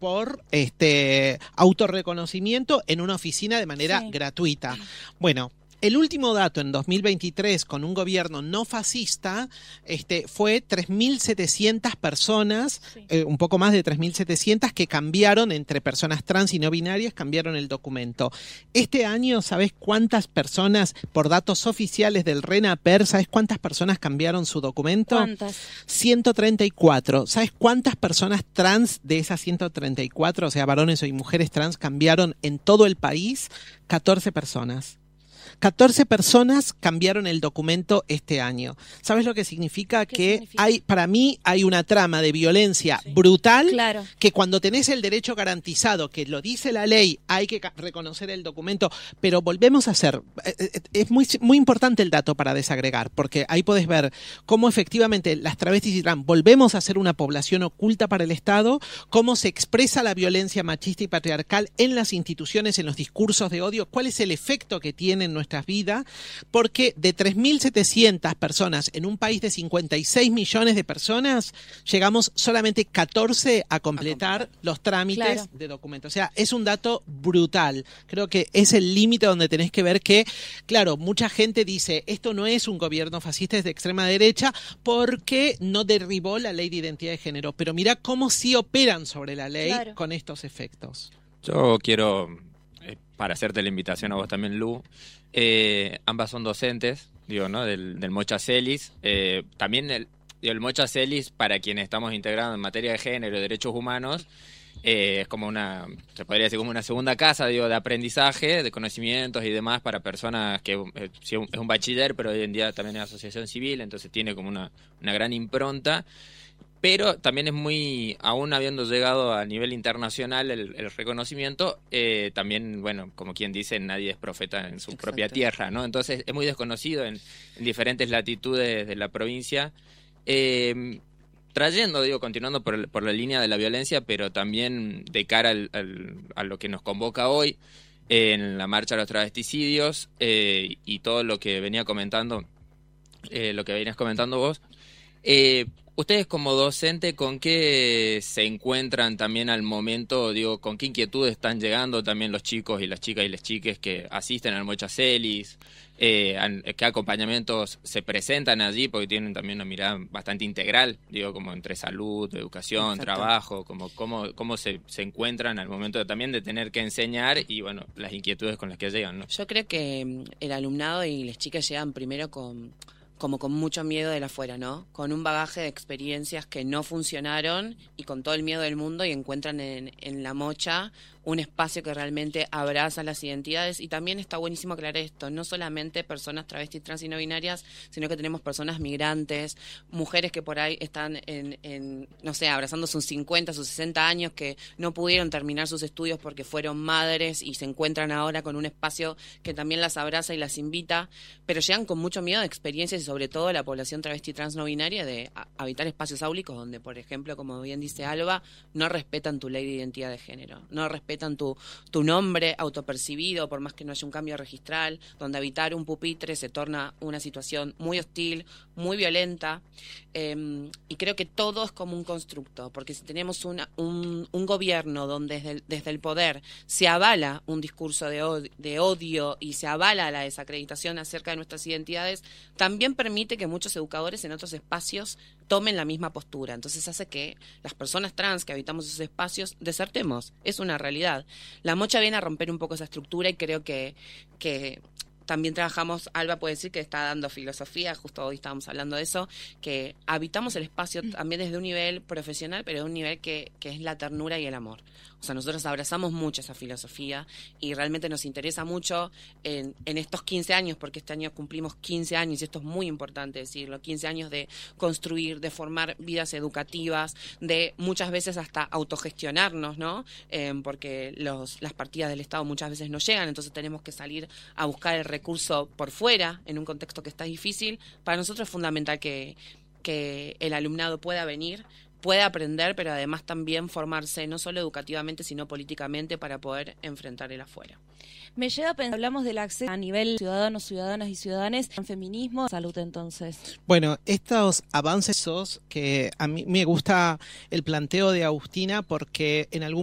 por autorreconocimiento en una oficina de manera gratuita. Bueno, el último dato en 2023 con un gobierno no fascista fue 3.700 personas, un poco más de 3.700 que cambiaron entre personas trans y no binarias, cambiaron el documento. Este año, ¿sabes cuántas personas, por datos oficiales del RENAPER, ¿sabes cuántas personas cambiaron su documento? ¿Cuántas? 134. ¿Sabes cuántas personas trans de esas 134, o sea, varones y mujeres trans, cambiaron en todo el país? 14 personas. 14 personas cambiaron el documento este año. ¿Sabes lo que significa? Que para mí hay una trama de violencia brutal, que cuando tenés el derecho garantizado, que lo dice la ley, hay que reconocer el documento, pero volvemos a hacer, es muy importante el dato para desagregar, porque ahí podés ver cómo efectivamente las travestis y trans volvemos a ser una población oculta para el Estado, cómo se expresa la violencia machista y patriarcal en las instituciones, en los discursos de odio, cuál es el efecto que tienen nuestras vidas, porque de 3.700 personas en un país de 56 millones de personas, llegamos solamente 14 a completar los trámites de documentos. O sea, es un dato brutal. Creo que es el límite donde tenés que ver que, claro, mucha gente dice, esto no es un gobierno fascista, es de extrema derecha, porque no derribó la ley de identidad de género. Pero mirá cómo sí operan sobre la ley con estos efectos. Yo quiero, para hacerte la invitación a vos también, Lu, ambas son docentes, digo, ¿no? Del Mocha Celis. También el Mocha Celis, para quienes estamos integrados en materia de género y derechos humanos, es como se podría decir como una segunda casa, digo, de aprendizaje, de conocimientos y demás para personas que es un bachiller, pero hoy en día también es asociación civil, entonces tiene como una gran impronta. Pero también es aún habiendo llegado a nivel internacional el reconocimiento, también, bueno, como quien dice, nadie es profeta en su propia tierra, ¿no? Entonces es muy desconocido en diferentes latitudes de la provincia, continuando por la línea de la violencia, pero también de cara a lo que nos convoca hoy, en la marcha de los travesticidios, y todo lo que venía comentando, lo que venías comentando vos. Ustedes como docente, ¿con qué se encuentran también al momento? Digo, ¿con qué inquietudes están llegando también los chicos y las chicas y las chiques que asisten al Mocha Celis? ¿Qué acompañamientos se presentan allí? Porque tienen también una mirada bastante integral, digo, como entre salud, educación, trabajo, cómo se encuentran al momento también de tener que enseñar y, bueno, las inquietudes con las que llegan, ¿no? Yo creo que el alumnado y las chicas llegan primero con mucho miedo del afuera, ¿no? Con un bagaje de experiencias que no funcionaron y con todo el miedo del mundo, y encuentran en la Mocha un espacio que realmente abraza las identidades. Y también está buenísimo aclarar esto, no solamente personas travestis, trans y no binarias, sino que tenemos personas migrantes, mujeres que por ahí están no sé, abrazando sus 50, sus 60 años, que no pudieron terminar sus estudios porque fueron madres y se encuentran ahora con un espacio que también las abraza y las invita, pero llegan con mucho miedo de experiencias, y sobre todo la población travesti, trans, no binaria, de habitar espacios áulicos donde, por ejemplo, como bien dice Alba, no respetan tu ley de identidad de género, no respetan tu nombre autopercibido, por más que no haya un cambio registral, donde habitar un pupitre se torna una situación muy hostil, muy violenta, y creo que todo es como un constructo, porque si tenemos un gobierno donde desde el poder se avala un discurso de odio y se avala la desacreditación acerca de nuestras identidades, también permite que muchos educadores en otros espacios tomen la misma postura. Entonces hace que las personas trans que habitamos esos espacios desertemos. Es una realidad. La Mocha viene a romper un poco esa estructura, y creo que también trabajamos, Alba puede decir que está dando filosofía, justo hoy estábamos hablando de eso, que habitamos el espacio también desde un nivel profesional, pero de un nivel que es la ternura y el amor. O sea, nosotros abrazamos mucho esa filosofía y realmente nos interesa mucho en estos 15 años, porque este año cumplimos 15 años, y esto es muy importante decirlo, 15 años de construir, de formar vidas educativas, de muchas veces hasta autogestionarnos, ¿no? Porque las partidas del Estado muchas veces no llegan, entonces tenemos que salir a buscar el recurso por fuera en un contexto que está difícil. Para nosotros es fundamental que el alumnado pueda venir, puede aprender, pero además también formarse no solo educativamente, sino políticamente, para poder enfrentar el afuera. Me lleva a pensar, hablamos del acceso a nivel ciudadanos, ciudadanas y ciudadanes, feminismo, salud entonces. Bueno, estos avances que a mí me gusta el planteo de Agustina, porque en algún